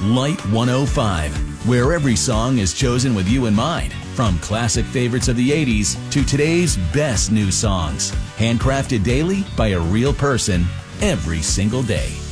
Light 105, where every song is chosen with you in mind. From classic favorites of the 80s to today's best new songs. Handcrafted daily by a real person every single day.